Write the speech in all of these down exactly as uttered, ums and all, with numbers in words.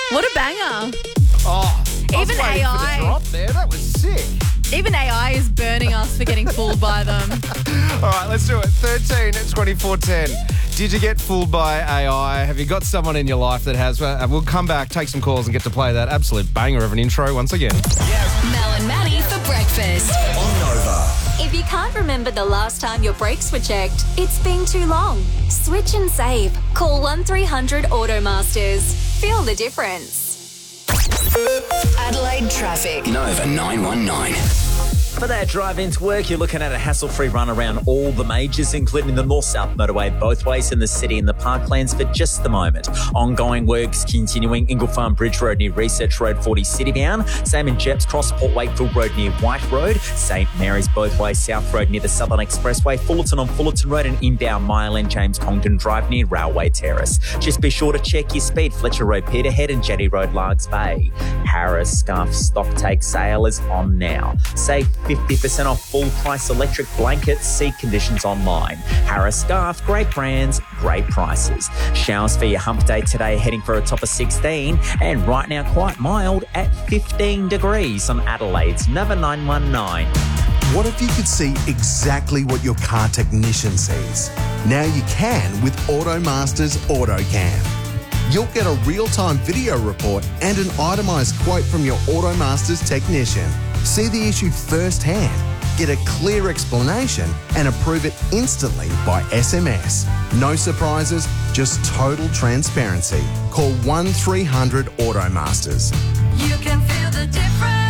What a banger. Oh, I was Even waiting A I. for the drop there. That was sick. Even A I is burning us for getting fooled by them. All right, let's do it. thirteen at twenty-four ten. Did you get fooled by A I? Have you got someone in your life that has? Well, we'll come back, take some calls and get to play that absolute banger of an intro once again. Mel and Maddie for breakfast. On Nova. If you can't remember the last time your brakes were checked, it's been too long. Switch and save. Call one three hundred Automasters. Feel the difference. Adelaide traffic. Nova nine one nine. For that drive into work, you're looking at a hassle-free run around all the majors, including the north-south motorway both ways in the city and the parklands for just the moment. Ongoing works continuing. Ingle Farm Bridge Road near Research Road, forty citybound. Same in Jeps Cross, Port Wakefield Road near White Road. Saint Mary's both ways South Road near the Southern Expressway. Fullerton on Fullerton Road and inbound Mile End James Congdon Drive near Railway Terrace. Just be sure to check your speed. Fletcher Road, Peterhead and Jetty Road, Largs Bay. Harris Scarf Stock Take Sale is on now. Save fifty percent off full-price electric blankets. See conditions online. Harris Scarf, great brands, great prices. Showers for your hump day today, heading for a top of sixteen. And right now, quite mild at fifteen degrees on Adelaide's Nova nine one nine. What if you could see exactly what your car technician sees? Now you can with Automasters AutoCam. You'll get a real-time video report and an itemised quote from your Automasters technician. See the issue firsthand, get a clear explanation and approve it instantly by S M S. No surprises, just total transparency. Call one three hundred Automasters. You can feel the difference.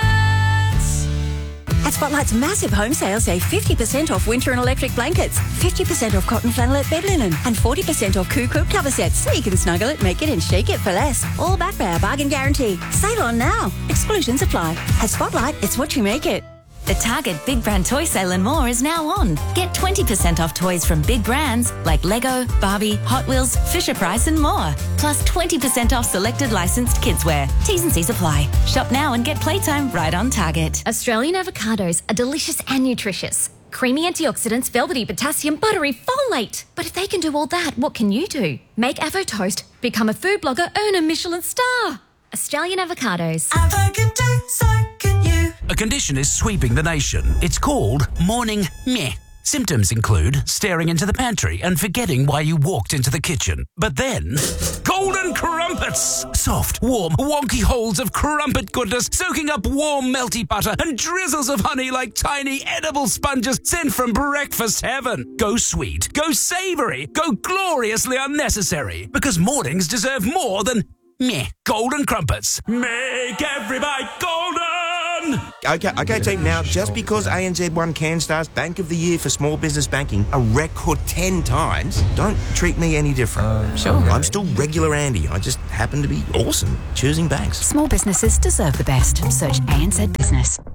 At Spotlight's massive home sale, save fifty percent off winter and electric blankets, fifty percent off cotton flannelette bed linen, and forty percent off Coo Coop cover sets, so you can snuggle it, make it, and shake it for less. All backed by our bargain guarantee. Sale on now. Exclusions apply. At Spotlight, it's what you make it. The Target Big Brand Toy Sale and more is now on. Get twenty percent off toys from big brands like Lego, Barbie, Hot Wheels, Fisher-Price and more. Plus twenty percent off selected licensed kidswear. T's and C's apply. Shop now and get playtime right on Target. Australian avocados are delicious and nutritious. Creamy antioxidants, velvety potassium, buttery folate. But if they can do all that, what can you do? Make Avo Toast, become a food blogger, earn a Michelin star. Australian avocados. Avo can do, so can you. A condition is sweeping the nation. It's called morning meh. Symptoms include staring into the pantry and forgetting why you walked into the kitchen. But then, golden crumpets! Soft, warm, wonky holes of crumpet goodness soaking up warm, melty butter and drizzles of honey like tiny edible sponges sent from breakfast heaven. Go sweet, go savoury, go gloriously unnecessary. Because mornings deserve more than meh. Golden crumpets. Make every bite golden! Okay, okay, team. Now, just because A N Z won CanStar's Bank of the Year for small business banking a record ten times, don't treat me any different. Uh, sure. I'm still regular Andy. I just happen to be awesome choosing banks. Small businesses deserve the best. Search A N Z Business.